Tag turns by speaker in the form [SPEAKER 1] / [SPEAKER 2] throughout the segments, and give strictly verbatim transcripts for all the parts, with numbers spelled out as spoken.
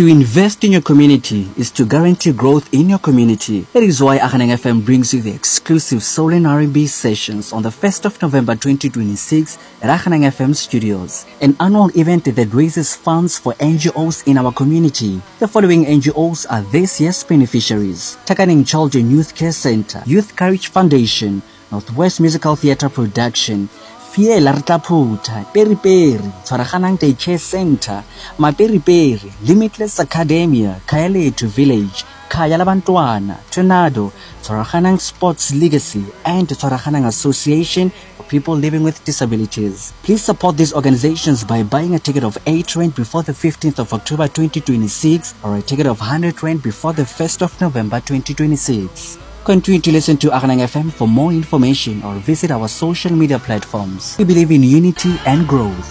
[SPEAKER 1] To invest in your community is to guarantee growth in your community. That is why Aghaneng F M brings you the exclusive Soul and R and B sessions on the first of November twenty twenty-six at Aghaneng F M Studios, an annual event that raises funds for N G Os in our community. The following N G Os are this year's beneficiaries: Takaneng Children Youth Care Center, Youth Courage Foundation, Northwest Musical Theatre Production, Fiela Rtaphuta, Peri Peri, Tshwaraganang Daycare Center, Maperi Peri, Limitless Academia, Kaeletu Village, Kaya Labantwana, Tornado, Tshwaraganang Sports Legacy, and Tshwaraganang Association for People Living with Disabilities. Please support these organizations by buying a ticket of eight rand before the fifteenth of October twenty twenty-six or a ticket of one hundred rand before the first of November twenty twenty-six. Continue to listen to Aghaneng F M for more information or visit our social media platforms. We believe in unity and growth.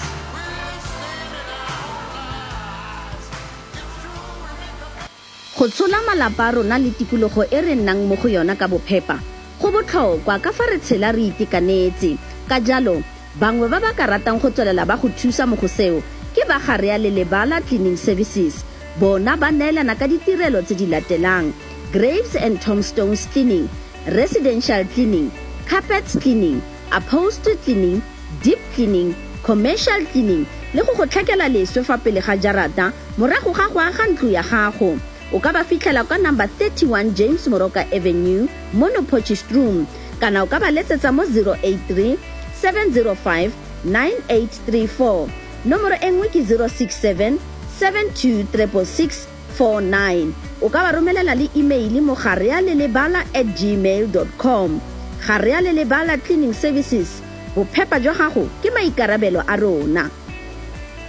[SPEAKER 2] Go tshola malapa rona le tikologo e re nnang mo go yona ka bophepa go botlhokwa ka fa re tshela re itekanetse. Ka jalo bangwe ba ba ka ratang go tswelela ba go thusa mo go seo ke ba gare ya Lebala Cleaning Services. Bona ba neelana ka ditirelo tse di latelang: graves and tombstones cleaning, residential cleaning, carpets cleaning, upholstery cleaning, deep cleaning, commercial cleaning, le go go tlhakela leswe fa pele ga jarata morago ga go aga ntlo ya gago. O ka ba fitlhela kwa number thirty-one James Moroka Avenue, Mono Potchefstroom Room, kana o ka ba letsetsa mo zero eight three, seven zero five, nine eight three four. Nomoro engwe ke zero six seven, seven two six six six four nine. O ka ba romelela le email mo garealelebala at gmail dot com. Garealelebala Cleaning Services, bophepa jwa gago ke maikarabelo a rona.